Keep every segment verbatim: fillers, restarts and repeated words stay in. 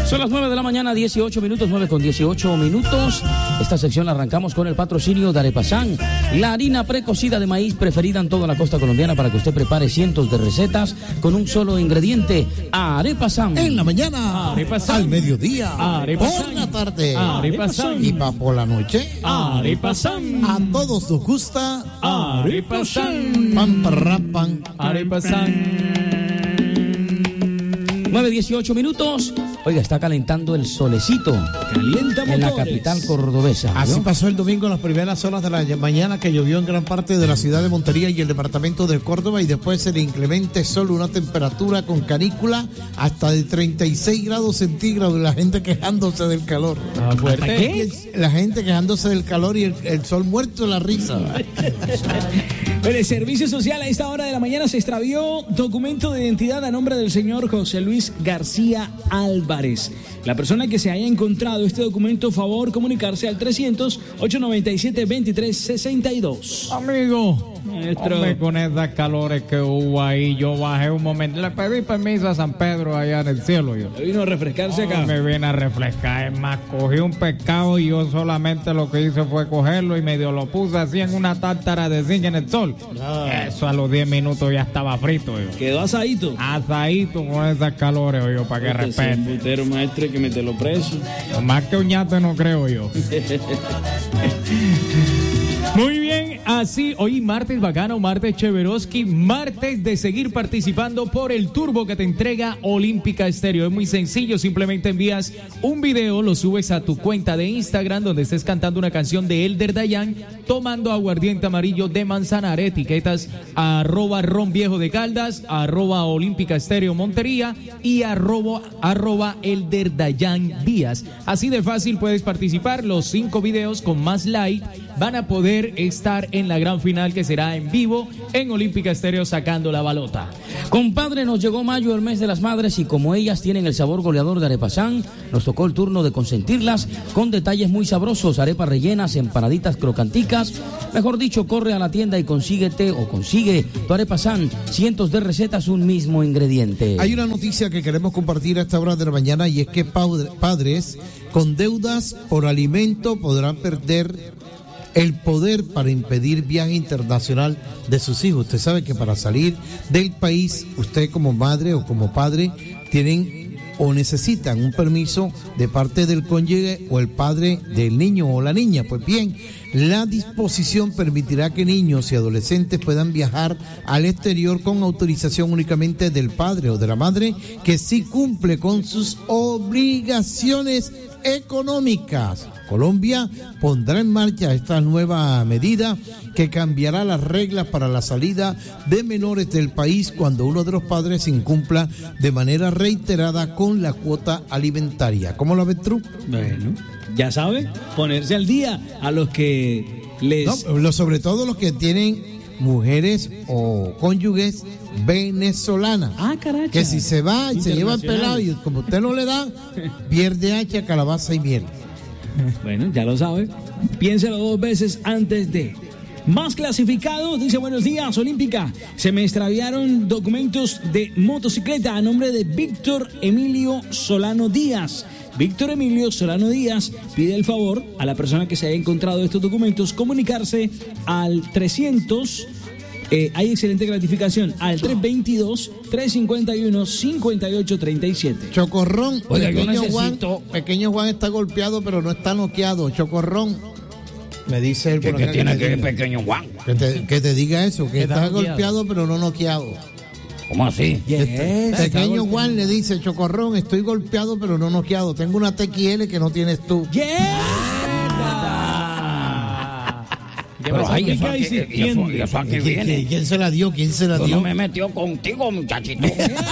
Son las nueve de la mañana, dieciocho minutos, nueve con dieciocho minutos. Esta sección la arrancamos con el patrocinio de Arepasán, la harina precocida de maíz preferida en toda la costa colombiana para que usted prepare cientos de recetas con un solo ingrediente. Arepasán. En la mañana, Arepasán. Al mediodía, Arepasán. Por la tarde, Arepasán. Y pa' por la noche, Arepasán. A todos nos gusta Arepasán. Pam, parra, pam. Arepasán. nueve dieciocho minutos. Oiga, está calentando el solecito. Calienta motores. En la capital cordobesa. ¿no? Así pasó el domingo en las primeras horas de la mañana, que llovió en gran parte de la ciudad de Montería y el departamento de Córdoba, y después el inclemente sol, una temperatura con canícula hasta de treinta y seis grados centígrados, y la gente quejándose del calor. Ah, fuerte. ¿Qué? La gente quejándose del calor y el, el sol muerto de la risa. Pero el servicio social a esta hora de la mañana se extravió documento de identidad a nombre del señor José Luis García Álvarez. La persona que se haya encontrado este documento, favor comunicarse al trescientos, ochocientos noventa y siete, veintitrés sesenta y dos. Amigo, Maestro. hombre, con esas calores que hubo ahí, yo bajé un momento, le pedí permiso a San Pedro allá en el cielo. Yo Vino a refrescarse acá. me vine a refrescar, es más, cogí un pescado y yo solamente lo que hice fue cogerlo y medio lo puse así en una tártara de zinc en el sol. Ah. Eso a los diez minutos ya estaba frito. Yo. Quedó asadito. Asadito con esas calores, yo, para que respete. Putero, maestro, que me te lo preso. Más que un ñate no creo yo. Muy bien, así hoy martes bacano, martes Cheveroski, martes de seguir participando por el turbo que te entrega Olímpica Estéreo. Es muy sencillo, simplemente envías un video, lo subes a tu cuenta de Instagram donde estés cantando una canción de Elder Dayan, tomando aguardiente amarillo de Manzanares, etiquetas arroba ron viejo de Caldas, arroba Olímpica Estéreo Montería y arroba, arroba Elder Dayan Díaz. Así de fácil puedes participar, los cinco videos con más like van a poder estar en la gran final que será en vivo en Olímpica Estéreo sacando la balota. Compadre, nos llegó mayo, el mes de las madres, y como ellas tienen el sabor goleador de Arepasán, nos tocó el turno de consentirlas con detalles muy sabrosos, arepas rellenas, empanaditas crocanticas. Mejor dicho, corre a la tienda y consíguete o consigue tu Arepasán, cientos de recetas, un mismo ingrediente. Hay una noticia que queremos compartir a esta hora de la mañana, y es que padres con deudas por alimento podrán perder el poder para impedir viaje internacional de sus hijos. Usted sabe que para salir del país, usted como madre o como padre tienen o necesitan un permiso de parte del cónyuge o el padre del niño o la niña. Pues bien, la disposición permitirá que niños y adolescentes puedan viajar al exterior con autorización únicamente del padre o de la madre, que sí cumple con sus obligaciones económicas. Colombia pondrá en marcha esta nueva medida que cambiará las reglas para la salida de menores del país cuando uno de los padres incumpla de manera reiterada con la cuota alimentaria. ¿Cómo la ves tú? Bueno, ya sabe, ponerse al día a los que les... No, lo, sobre todo los que tienen mujeres o cónyuges venezolanas. Ah, caracha. Que si se va y se lleva el pelado y como usted no le da, pierde hacha, calabaza y miel. Bueno, ya lo sabe. Piénselo dos veces antes de. Más clasificados, dice buenos días, Olímpica. Se me extraviaron documentos de motocicleta a nombre de Víctor Emilio Solano Díaz. Víctor Emilio Solano Díaz pide el favor a la persona que se haya encontrado estos documentos comunicarse al trescientos. Eh, hay excelente gratificación al tres veintidós, trescientos cincuenta y uno, cincuenta y ocho treinta y siete. Chocorrón, Oiga, yo pequeño, necesito... Juan, pequeño Juan está golpeado pero no está noqueado. Chocorrón, me dice él ¿Qué, por qué acá tiene que que ver diga, pequeño Juan? que te, que te diga eso, que está, está golpeado pero no noqueado. ¿Cómo así? Yes. Pequeño Juan le dice, Chocorrón, estoy golpeado pero no noqueado. Tengo una T X L que no tienes tú. Yes. Pero ay, eso aquí, eso, eso aquí viene. ¿Quién se la dio? ¿Quién se la Yo dio? no me metió contigo, muchachito.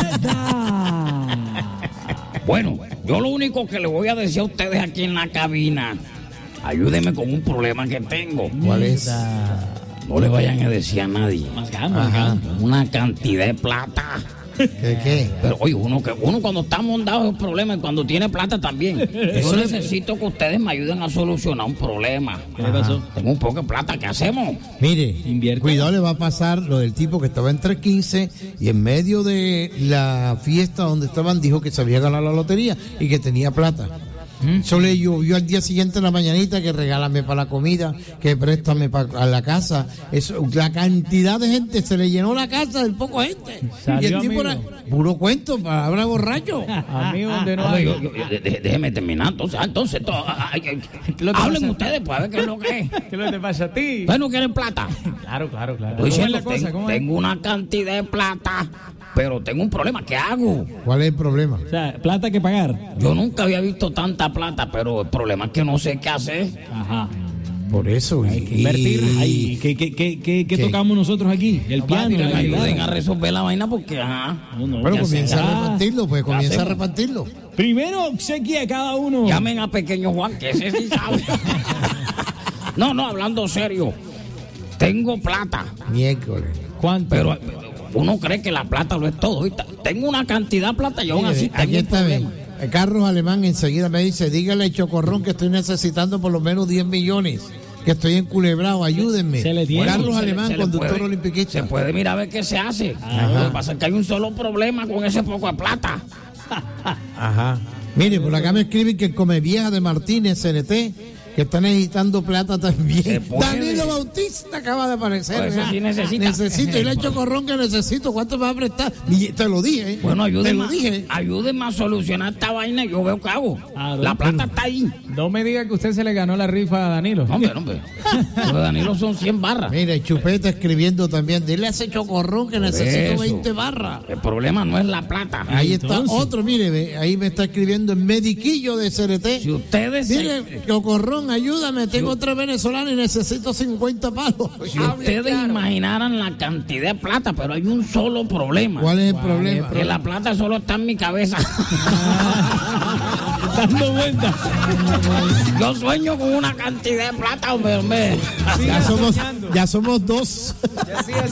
Bueno, yo lo único que le voy a decir a ustedes aquí en la cabina, ayúdenme con un problema que tengo. ¿Cuál es? No le vayan a decir a nadie. Más gama, Una cantidad de plata ¿Qué, qué? Pero oye, uno que uno cuando está mondado es un problema y cuando tiene plata también. Yo necesito que ustedes me ayuden a solucionar un problema. ¿Qué le pasó? Tengo un poco de plata, ¿qué hacemos? Mire, Invierte. cuidado, le va a pasar lo del tipo que estaba en tres quince y en medio de la fiesta donde estaban dijo que se había ganado la lotería y que tenía plata. Eso le llovió al día siguiente en la mañanita que regálame para la comida, que préstame para la casa. Eso, la cantidad de gente, se le llenó la casa del poco gente. Salió, y el tipo era amigo. puro cuento, palabra borracho. Amigo, donde no A ver, hay. yo- yo- yo- de- déjeme terminar, entonces, ah, entonces, todo, ay, ay, ¿Qué lo que hablen pasa? ustedes, pues, a ver qué es lo que es. ¿Qué es lo que te pasa a ti? ¿Ustedes no quieren plata? Claro, claro, claro. Estoy ¿Cómo es diciendo, la cosa? ten- ¿Cómo es? tengo una cantidad de plata, pero tengo un problema, ¿qué hago? ¿Cuál es el problema? O sea, plata que pagar. Yo nunca había visto tanta plata, pero el problema es que no sé qué hacer. Ajá. Por eso. Hay que invertir. Ay, ¿qué, qué, qué, qué, qué ¿Qué? tocamos nosotros aquí? El piano, Que la me ayuden a guitarra. resolver la vaina porque, ajá. No, no, Bueno, ya comienza será. a repartirlo, pues comienza a hacemos? repartirlo. Primero obsequia a cada uno. Llamen a Pequeño Juan, que ese sí sabe. No, no, hablando serio. Tengo plata, Miércoles. ¿Cuánto? pero uno cree que la plata lo es todo. ¿Viste? Tengo una cantidad de plata y aún Mire, así aquí tengo un está bien. problema. Carlos Alemán enseguida me dice, dígale Chocorrón que estoy necesitando por lo menos diez millones, que estoy enculebrado, ayúdenme. Se le tiene. Carlos Se le- Alemán, se le conductor puede- olimpiquista. Se puede mirar a ver qué se hace. Lo que pasa es que hay un solo problema con ese poco de plata. Ajá. Mire, por acá me escriben que el Comevieja de Martínez, C N T, que está necesitando plata Se también. puede. Danilo Bautista acaba de aparecer. Pues ese ¿verdad? sí necesita. Necesito, y le echo corrón que necesito. ¿Cuánto me va a prestar? Y te lo dije. Bueno, Te ayúdenme, lo dije. ayúdenme a solucionar esta vaina y yo veo qué hago. Ah, La don- plata está ahí. No me diga que usted se le ganó la rifa a Danilo. No, hombre, no, hombre. Los de Danilo son cien barras. Mire, Chupeta escribiendo también. Dile a ese Chocorrón que necesito eso. veinte barras. El problema no es la plata. Ahí está Entonces. otro, mire, ve, ahí me está escribiendo el mediquillo de C R T. Si ustedes se- Dile, Chocorrón, ayúdame, tengo otra venezolana y necesito cincuenta palos. Si ustedes imaginaran la cantidad de plata, pero hay un solo problema. ¿Cuál es el problema? Que la plata solo está en mi cabeza. Dando vueltas. Yo sueño con una cantidad de plata, hombre, hombre. Ya somos, ya somos dos. Ya siga